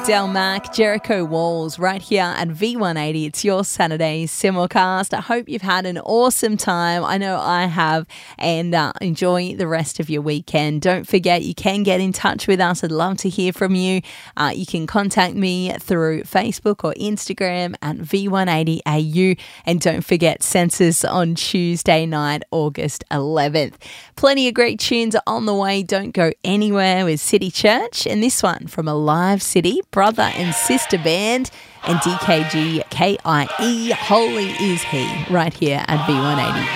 Del Mac, Jericho Walls, right here at V180. It's your Saturday simulcast. I hope you've had an awesome time. I know I have, and enjoy the rest of your weekend. Don't forget, you can get in touch with us. I'd love to hear from you. You can contact me through Facebook or Instagram at V180AU. And don't forget, Census on Tuesday night, August 11th. Plenty of great tunes on the way. Don't go anywhere with City Church. And this one from Alive City, brother and sister band, and DKG KIE, Holy Is He, right here at V180.